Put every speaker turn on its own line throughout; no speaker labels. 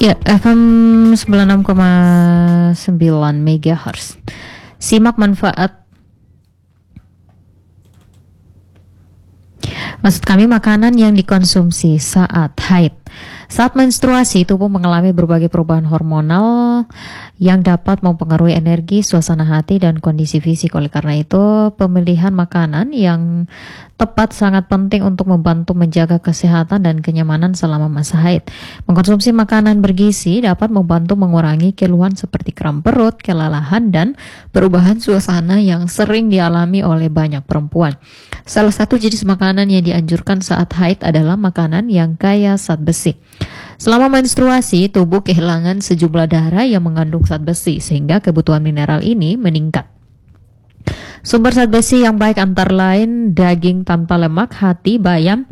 Ya, FM 96,9 MHz. Simak manfaat. Maksud kami makanan yang dikonsumsi saat haid. Saat menstruasi, tubuh mengalami berbagai perubahan hormonal yang dapat mempengaruhi energi, suasana hati, dan kondisi fisik. Oleh karena itu, pemilihan makanan yang tepat sangat penting untuk membantu menjaga kesehatan dan kenyamanan selama masa haid. Mengkonsumsi makanan bergizi dapat membantu mengurangi keluhan seperti kram perut, kelelahan, dan perubahan suasana yang sering dialami oleh banyak perempuan. Salah satu jenis makanan yang dianjurkan saat haid adalah makanan yang kaya zat besi. Selama menstruasi, tubuh kehilangan sejumlah darah yang mengandung zat besi, sehingga kebutuhan mineral ini meningkat. Sumber zat besi yang baik antara lain daging tanpa lemak, hati, bayam,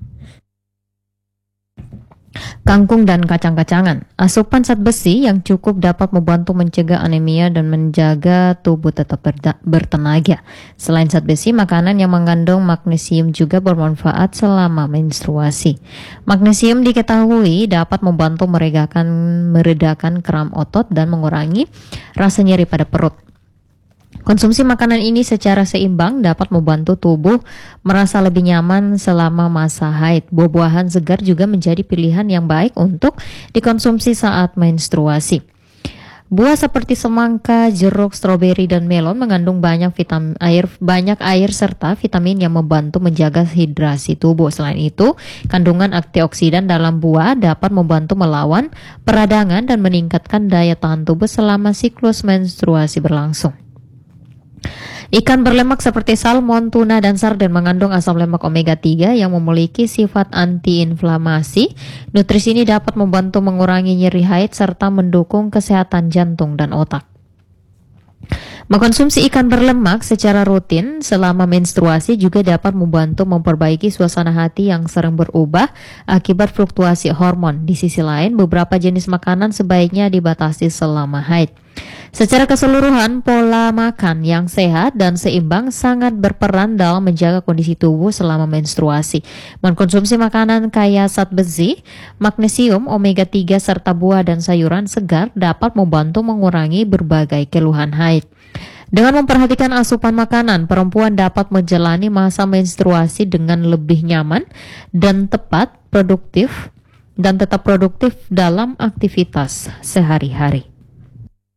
kangkung, dan kacang-kacangan. Asupan zat besi yang cukup dapat membantu mencegah anemia dan menjaga tubuh tetap bertenaga. Selain zat besi, makanan yang mengandung magnesium juga bermanfaat selama menstruasi. Magnesium diketahui dapat membantu meredakan kram otot dan mengurangi rasa nyeri pada perut. Konsumsi makanan ini secara seimbang dapat membantu tubuh merasa lebih nyaman selama masa haid. Buah-buahan segar juga menjadi pilihan yang baik untuk dikonsumsi saat menstruasi. Buah seperti semangka, jeruk, stroberi, dan melon mengandung banyak air serta vitamin yang membantu menjaga hidrasi tubuh. Selain itu, kandungan antioksidan dalam buah dapat membantu melawan peradangan dan meningkatkan daya tahan tubuh selama siklus menstruasi berlangsung. Ikan berlemak seperti salmon, tuna, dan sarden mengandung asam lemak omega 3 yang memiliki sifat antiinflamasi. Nutrisi ini dapat membantu mengurangi nyeri haid serta mendukung kesehatan jantung dan otak. Mengkonsumsi ikan berlemak secara rutin selama menstruasi juga dapat membantu memperbaiki suasana hati yang sering berubah akibat fluktuasi hormon. Di sisi lain, beberapa jenis makanan sebaiknya dibatasi selama haid. Secara keseluruhan, pola makan yang sehat dan seimbang sangat berperan dalam menjaga kondisi tubuh selama menstruasi. Mengkonsumsi makanan kaya zat besi, magnesium, omega 3, serta buah dan sayuran segar dapat membantu mengurangi berbagai keluhan haid. Dengan memperhatikan asupan makanan, perempuan dapat menjalani masa menstruasi dengan lebih nyaman dan tetap produktif dalam aktivitas sehari-hari.